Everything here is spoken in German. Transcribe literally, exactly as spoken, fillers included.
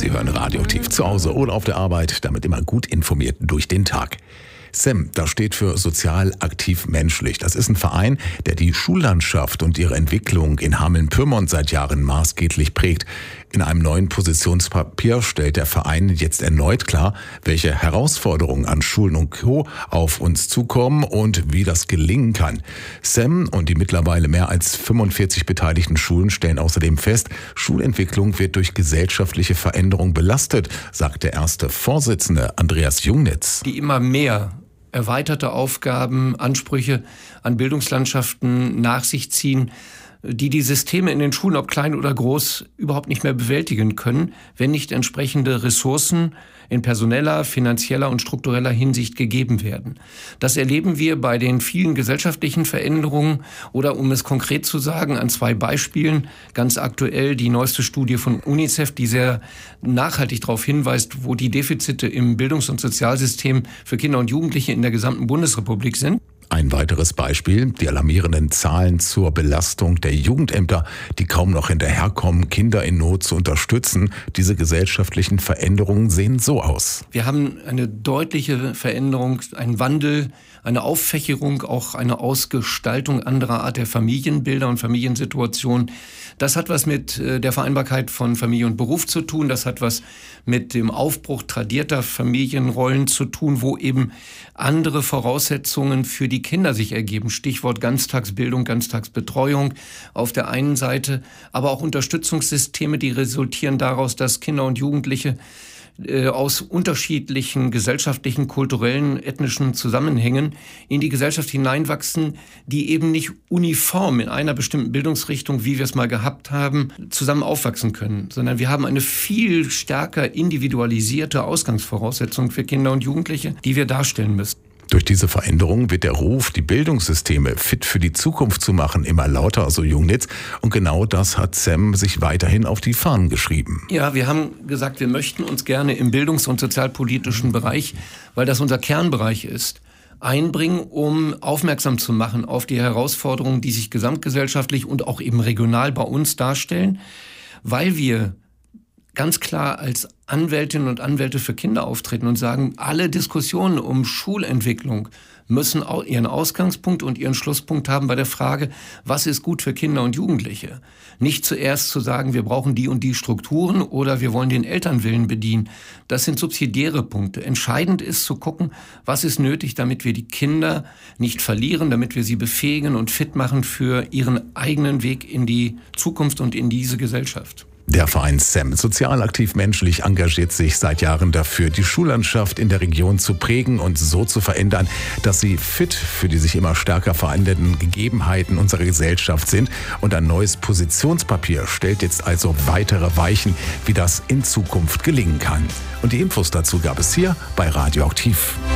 Sie hören Radioaktiv zu Hause oder auf der Arbeit, damit immer gut informiert durch den Tag. S E M, das steht für Sozial Aktiv Menschlich. Das ist ein Verein, der die Schullandschaft und ihre Entwicklung in Hameln-Pyrmont seit Jahren maßgeblich prägt. In einem neuen Positionspapier stellt der Verein jetzt erneut klar, welche Herausforderungen an Schulen und Co. auf uns zukommen und wie das gelingen kann. S E M und die mittlerweile mehr als fünfundvierzig beteiligten Schulen stellen außerdem fest, Schulentwicklung wird durch gesellschaftliche Veränderung belastet, sagt der erste Vorsitzende Andreas Jungnitz. Die immer mehr erweiterte Aufgaben, Ansprüche an Bildungslandschaften nach sich ziehen, die die Systeme in den Schulen, ob klein oder groß, überhaupt nicht mehr bewältigen können, wenn nicht entsprechende Ressourcen in personeller, finanzieller und struktureller Hinsicht gegeben werden. Das erleben wir bei den vielen gesellschaftlichen Veränderungen oder, um es konkret zu sagen, an zwei Beispielen. Ganz aktuell die neueste Studie von UNICEF, die sehr nachhaltig darauf hinweist, wo die Defizite im Bildungs- und Sozialsystem für Kinder und Jugendliche in der gesamten Bundesrepublik sind. Ein weiteres Beispiel, die alarmierenden Zahlen zur Belastung der Jugendämter, die kaum noch hinterherkommen, Kinder in Not zu unterstützen. Diese gesellschaftlichen Veränderungen sehen so aus. Wir haben eine deutliche Veränderung, einen Wandel, eine Auffächerung, auch eine Ausgestaltung anderer Art der Familienbilder und Familiensituationen. Das hat was mit der Vereinbarkeit von Familie und Beruf zu tun. Das hat was mit dem Aufbruch tradierter Familienrollen zu tun, wo eben andere Voraussetzungen für die Kinder sich ergeben. Stichwort Ganztagsbildung, Ganztagsbetreuung auf der einen Seite, aber auch Unterstützungssysteme, die resultieren daraus, dass Kinder und Jugendliche äh, aus unterschiedlichen gesellschaftlichen, kulturellen, ethnischen Zusammenhängen in die Gesellschaft hineinwachsen, die eben nicht uniform in einer bestimmten Bildungsrichtung, wie wir es mal gehabt haben, zusammen aufwachsen können, sondern wir haben eine viel stärker individualisierte Ausgangsvoraussetzung für Kinder und Jugendliche, die wir darstellen müssen. Durch diese Veränderung wird der Ruf, die Bildungssysteme fit für die Zukunft zu machen, immer lauter, so Jungnitz. Und genau das hat S E M sich weiterhin auf die Fahnen geschrieben. Ja, wir haben gesagt, wir möchten uns gerne im bildungs- und sozialpolitischen Bereich, weil das unser Kernbereich ist, einbringen, um aufmerksam zu machen auf die Herausforderungen, die sich gesamtgesellschaftlich und auch eben regional bei uns darstellen, weil wir ganz klar als Anwältinnen und Anwälte für Kinder auftreten und sagen, alle Diskussionen um Schulentwicklung müssen ihren Ausgangspunkt und ihren Schlusspunkt haben bei der Frage, was ist gut für Kinder und Jugendliche. Nicht zuerst zu sagen, wir brauchen die und die Strukturen oder wir wollen den Elternwillen bedienen. Das sind subsidiäre Punkte. Entscheidend ist zu gucken, was ist nötig, damit wir die Kinder nicht verlieren, damit wir sie befähigen und fit machen für ihren eigenen Weg in die Zukunft und in diese Gesellschaft. Der Verein S E M, sozial aktiv menschlich, engagiert sich seit Jahren dafür, die Schullandschaft in der Region zu prägen und so zu verändern, dass sie fit für die sich immer stärker verändernden Gegebenheiten unserer Gesellschaft sind. Und ein neues Positionspapier stellt jetzt also weitere Weichen, wie das in Zukunft gelingen kann. Und die Infos dazu gab es hier bei Radioaktiv.